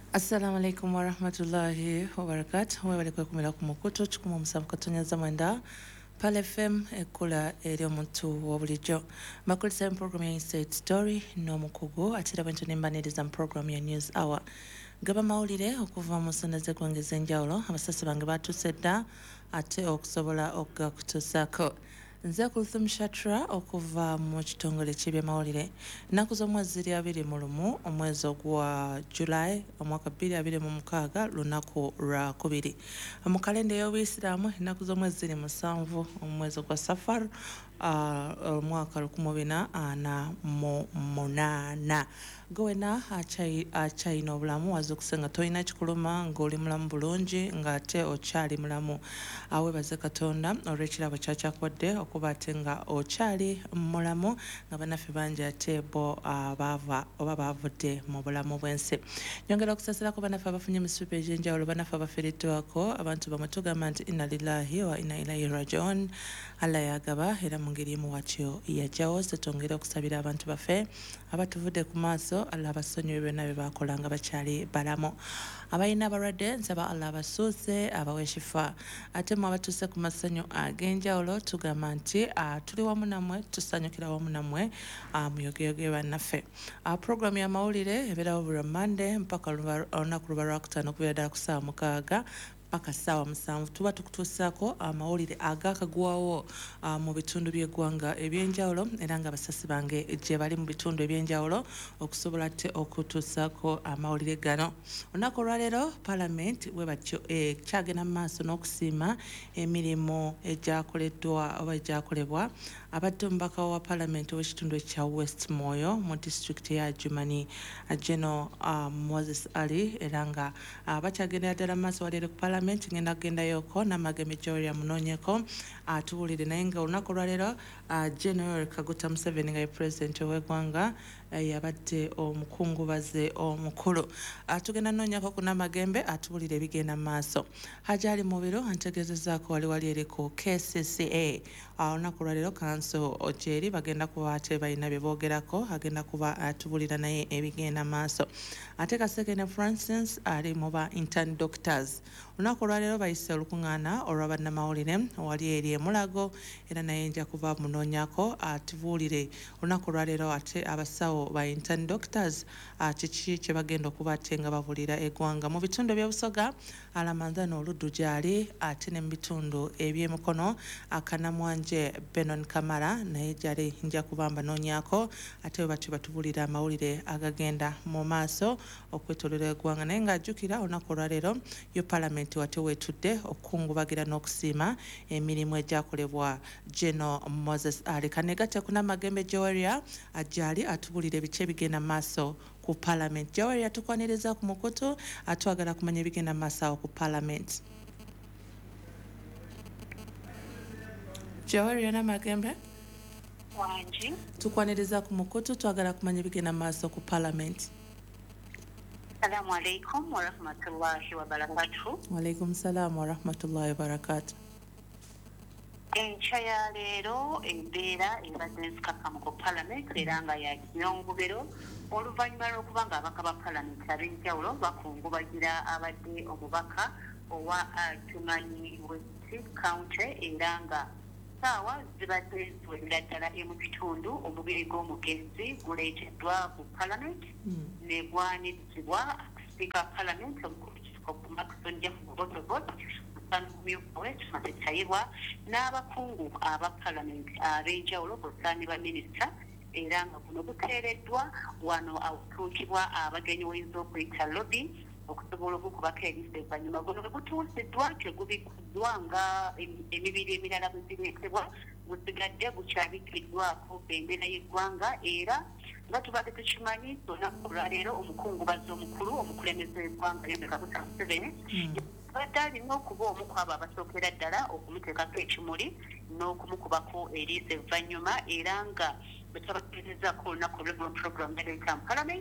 Assalamu alaikum wa rahmatullahi wa barakatuh. Webale kwekumira ku mukutu 17.9 Pal FM ekula eri omuntu w'obulijjo. Makulisa program ya Inside Story n'omukugu atera bwento nembaniriza mu program ya News Hour. Gaba mawulire okuva mu nsonda z'eggwanga ez'enjawulo abasasi bange batuuse dda ate okusobola okugakutuusaako. Nze Kulthum Shatra okuva mu kitongole ky'ebyamawulire. Ennaku z'omwezi 21 omwezi ogwa July omwaka 2026 lunaku lwa 2. Mu kalenda y'Obuyisiraamu ennaku z'omwezi 7 omwezi ogwa Safar omwaka 2048. Gowena akyayina obulamu wazuukuse nga tolina kikuluma ng'oli mulamu bulungi ng'ate okyali mulamu. Weebaze Katonda olw'ekirabo kyakyakodde okuba ate nga okyali mulamu nga bannaffe bangi ate bo baavudde mu bulamu bw'ensi. Nyongera okusasirako bannaffe abafunye emisuubi egy'enjawulo, bannaffe abafiiriddwako, abantu bamwe tugamba nti inna lillahi wa inna ilaihi rajiun. Allah yagaba era mu ngeri emu watyo yajjawo. Twongere okusabira abantu baffe abatuvudde ku maaso, Allah abasonyiwe byonna bye baakola nga bakyali balamu. Abalina abalwadde nsaba Allah abasuuse abawe shifa. Ate mu abatuuse ku masanyu ag'enjawulo tugamba nti tuli wamu nammwe, tusanyukira wamu nammwe muyogeyoge bannaffe. Program ya mawulire ebeerawo buli Monday mpaka olunaku luba Lwakutaano okubeera ddala ku ssaawa 6 mpaka ssaawa 7 tuba tukutuusaako amawulire agakaggwawo mu bitundu by'eggwanga eby'enjawulo era nga basasi bange gye bali mu bitundu eby'enjawulo okusobola ate okutuusaako amawulire gano. Olunaku olwaleero Parliament bwe batyo kyagenda mu maaso n'okusiima emirimu egyakoleddwa oba egyakolebwa abadde omubaka wa Parliament w'ekitundu ekya West Moyo mu disitulikiti ya Jumani General Moses Ali era nga bakyagendera ddala mu maaso waleero ku Parliament ngenda kugendayoko n'amagembe Joria munoonyeko atuwulire naye nga olunaku olwaleero General Kaguta Museveni nga ye President w'eggwanga yabadde omukungubaze omukulu. Tugenda noonyako ku n'amagembe atuwulire ebigenda mu maaso. Hajali Mubiro antegeezezaako wali eri ku KCCA olunaku olwaleero kanso gyeri bagenda kuba ate balina bye boogerako agenda kuba atubulira naye ebigenda maaso. Ate Kasekene Francis ali mu ba intern doctors. Olunaku olwaleero bayise olukuŋŋaana olwa bannamawulire wali eri e Mulago era naye nja kuba munoonyako atubuulire olunaku olwaleero ate abasawo ba intern doctors kiki kye bagenda okuba ate nga babulira eggwanga mu bitundu by'Obusoga Alamanzano oluddu gyali ate ne mu bitundu eby'emikono Akanamwanje Benon Kamara naye gyali nja kuba mbanoonyako ate bwe batyo batubulira amawulire agagenda mu maaso okwetoolera eggwanga naye ng'ajjukira olunaku olwaleero yo Parliament wate weetudde okukungubagira n'okusiima emirimu egyakolebwa General Moses Ali. Kanegatte ku n'amagembe Joria ajjali atubulira ebiki ebigenda mu maaso ku Parliament. Joria tukwaniriza ku mukutu atwagala kumanya ebigenda mu maaso awo ku Parliament. Joria n'amagembe wangi tukwaniriza ku mukutu twagala kumanya ebigenda mu maaso ku Parliament. Assalamu alaikum wa rahmatullahi wa barakatuh. Wa alaikum salam wa rahmatullahi wa barakatuh. Enkya ya leero embeera ebadde nzikakkamu ku Parliament era nga ya kinyongobero oluvannyuma lw'okuba nga abaka ba Parliament ab'enjawulo bakungubagira abadde omubaka owa Jumani West County era nga saawa zibadde ziwerera ddala mu kitundu omubiri gw'omugezi guleeteddwa ku Parliament ne gwanirizibwa Speaker Parliament omukulu Maxon Jeff Botobot tumatayibwa n'abakungu aba Parliament ab'enjawulo bosani ba minisita era nga guno guteereddwa wano awutuukibwa abagenyi oyinza okuyita lobby okusobola okukubako ebisa evvannyuma guno bwe gutuusiddwa tegubikuddwa nga emibiri emirala bwe zireetebwa gusigadde gukyabikiddwako bendera y'eggwanga era nga tubadde tukimanyi olunaku olwaleero omukungubazi omukulu omukulembeze w'eggwanga Yoweri Kaguta Museveni abadde alina okuba omu ku abo abasookera ddala okumuteekako ekimuli n'okumukubako eriisa evvannyuma era nga bwe twabategeezezzaako olunaku olw'eggulo program yaleeta mu Parliament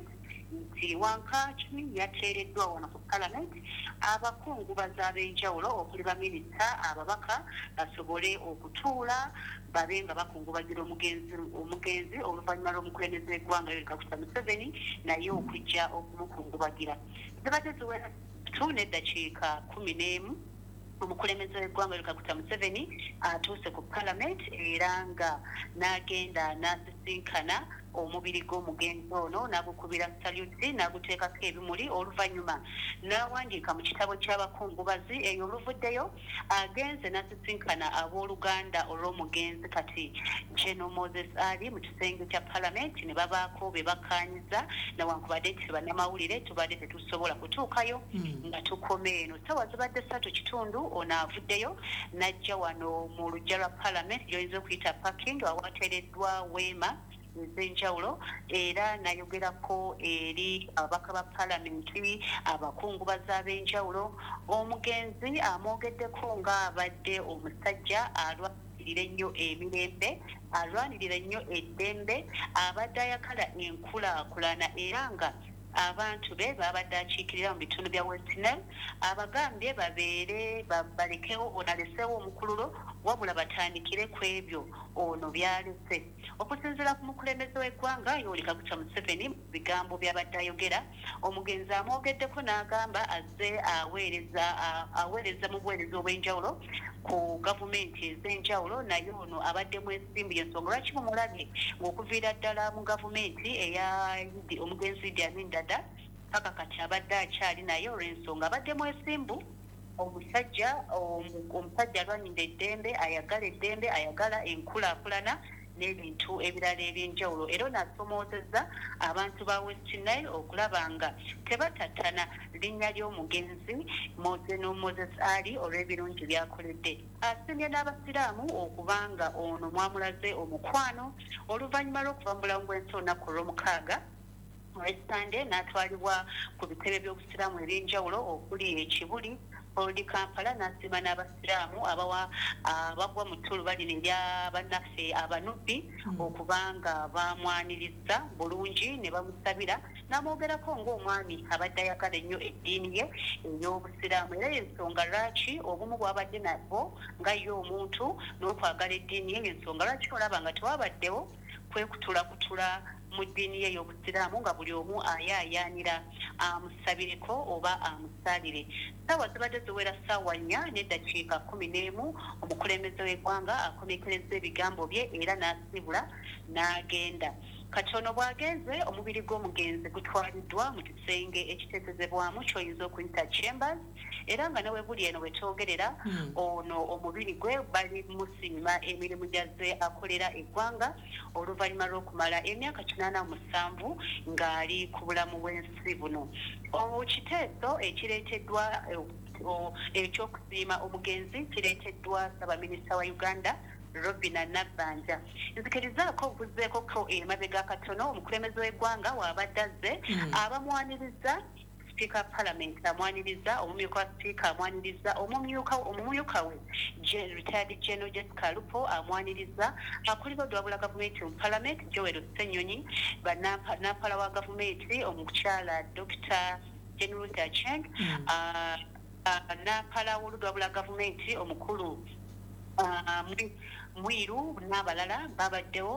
nti Wankaaki yateereddwa wano ku Parliament abakungubazi ab'enjawulo okuli baminisita ababaka basobole okutuula babe nga bakungubagira omugenzi oluvannyuma lw'omukulembeze w'eggwanga Yoweri Kaguta Museveni naye okujja okumukungubagira. Zibadde ziwera 2 n'eddakiika 11 omukulembeze w'eggwanga Yoweri Kaguta Museveni atuuse ku Parliament era nga n'agenda n'asisinkana omubiri gw'omugenzi ono n'agukubira saluti n'aguteekako ebimuli oluvannyuma n'awandiika mu kitabo ky'abakungubazi eyo oluvuddeyo agenze n'asisinkana abooluganda olw'omugenzi kati General Moses Ali mu kisenge kya Parliament ne babaako be bakkaanyiza newankubadde nti bannamawulire tubadde tetusobola kutuukayo nga tukoma eno ssaawa zibadde 3:30 ono avuddeyo n'ajja wano mu luggya lwa Parliament gy'oyinza okuyita parking awateereddwa weema ez'enjawulo era nayogerako eri ababaka ba Palamenti abakungubazi ab'enjawulo omugenzi amwogeddeko nga abadde omusajja alwanirira ennyo emirembe alwanirira ennyo eddembe abadde ayagala enkulaakulana era nga abantu be babadde akiikirira mu bitundu bya West Nile abagambye babeere balekewo onaleseewo omukululo wabula batandikire ku ebyo ono byalese okusinziira ku mukulembeze w'eggwanga Yoweri Kaguta Museveni mu bigambo by'abadde ayogera omugenzi amwogeddeko n'agamba azze aweereza mu buweereza obw'enjawulo ku gavumenti ez'enjawulo naye ono abadde mwesimbu y'ensonga lwaki mumulabye ng'okuviira ddala mu gavumenti eya omugenzi Idi Amin Dada paka kati abadde akyali naye olw'ensonga abadde mwesimbu omusajja alwanyira eddembe ayagala enkulaakulana n'ebintu ebirala eby'enjawulo era n'asomoozezza abantu ba West Nile okulaba nga tebatattana linnya ly'omugenzi Moses Ali olw'ebirungi by'akoledde. Asiimye n'abasiraamu okubanga ono mwamulaze omukwano oluvannyuma lw'okuva mu bulamu bw'ensi olunaku olw'omukaaga Sunday n'atwalibwa ku bitebe by'obusiraamu eby'enjawulo okuli ekibuli Oldi Kampala n'asiima n'abasiraamu abagwa mu ttuluba lino erya bannaffe abanubbi okubanga bamwaniriza bulungi ne bamusabira n'amwogerako ng'omwami abadde ayagala ennyo eddiini ye ey'obusiraamu era ensonga lwaki obumu bwabadde nabwo nga ye omuntu n'okwagala eddiini ye ensonga lwaki olaba nga tewabaddewo kwekutulakutula mu ddiini ye y'obusiraamu nga buli omu ayaayaanira amusabireko oba amusaalire. Ssaawa zibadde ziwera ssaawa 4 n'eddakiika 11 omukulembeze w'eggwanga akomekereza ebigambo bye era n'asibula n'agenda. Katono bw'agenze omubiri gw'omugenzi gutwaliddwa mu kisenge ekiteesezebwamu ky'oyinza okuyita chambers era nga newe buli eno wetwogerera ono omubiri gwe bali musiima emirimu gyazze akolera eggwanga oluvannyuma lw'okumala emyaka 87 ng'ali ku bulamu bw'ensi buno. Ekiteeso ekireeteddwa ekyokusiima omugenzi kireeteddwa Ssaabaminisita wa Uganda Robinah Nabbanja. Nzikirizaako obuzeeko ko emabega katono omukulembeze w'eggwanga w'abadde azze abamwaniriza Speaker Parliament amwaniriza omumyuka wa Speaker amwaniriza omumyuka we retired General Jessica Lupo amwaniriza akulira bula gavumenti mu Parliament Joel Ssenyonyi banampala wa gavumenti omukyala Dr. General Tacheng nampala w'oludwa gavumenti omukulu Mwiru n'abalala babaddewo